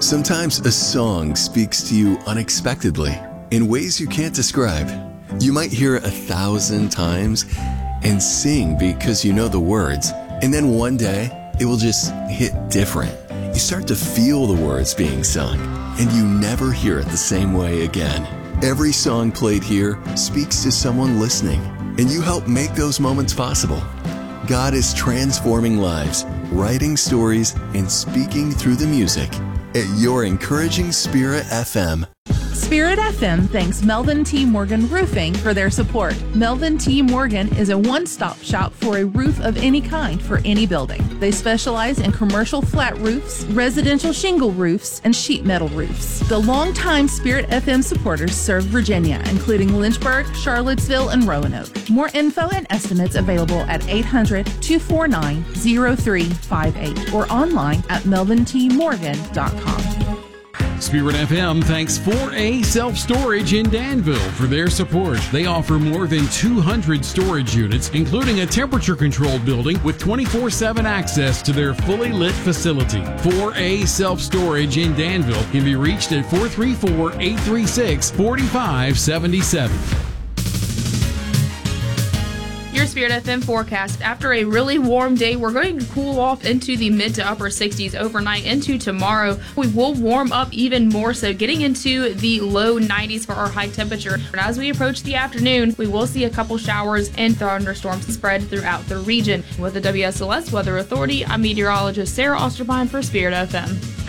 Sometimes a song speaks to you unexpectedly in ways you can't describe. You might hear it 1,000 times and sing because you know the words, and then one day it will just hit different. You start to feel the words being sung, and you never hear it the same way again. Every song played here speaks to someone listening, and you help make those moments possible. God is transforming lives, writing stories, and speaking through the music at your encouraging Spirit FM. Spirit FM thanks Melvin T. Morgan Roofing for their support. Melvin T. Morgan is a one-stop shop for a roof of any kind for any building. They specialize in commercial flat roofs, residential shingle roofs, and sheet metal roofs. The longtime Spirit FM supporters serve Virginia, including Lynchburg, Charlottesville, and Roanoke. More info and estimates available at 800-249-0358 or online at melvintmorgan.com. Spirit FM thanks 4A Self-Storage in Danville for their support. They offer more than 200 storage units, including a temperature-controlled building with 24/7 access to their fully lit facility. 4A Self-Storage in Danville can be reached at 434-836-4577. Your Spirit FM forecast. After a really warm day, we're going to cool off into the mid to upper 60s overnight into tomorrow. We will warm up even more so, getting into the low 90s for our high temperature. And as we approach the afternoon, we will see a couple showers and thunderstorms spread throughout the region. With the WSLS Weather Authority, I'm meteorologist Sarah Osterbine for Spirit FM.